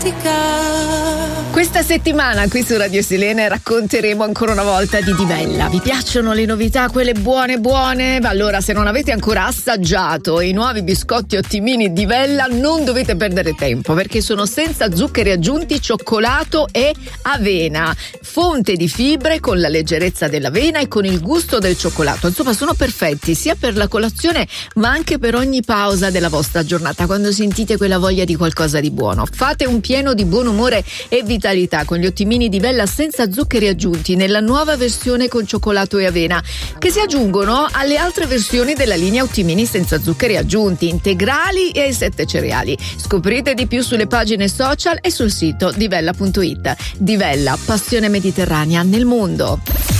Questa settimana qui su Radio Silene racconteremo ancora una volta di Divella. Vi piacciono le novità, quelle buone? Allora, se non avete ancora assaggiato i nuovi biscotti Ottimini Divella, non dovete perdere tempo, perché sono senza zuccheri aggiunti, cioccolato e avena, fonte di fibre con la leggerezza dell'avena e con il gusto del cioccolato. Insomma, sono perfetti sia per la colazione ma anche per ogni pausa della vostra giornata, quando sentite quella voglia di qualcosa di buono. Fate un pieno di buon umore e vitalità con gli Ottimini Divella senza zuccheri aggiunti, nella nuova versione con cioccolato e avena, che si aggiungono alle altre versioni della linea Ottimini senza zuccheri aggiunti, integrali e ai 7 cereali. Scoprite di più sulle pagine social e sul sito divella.it. Divella, passione mediterranea nel mondo.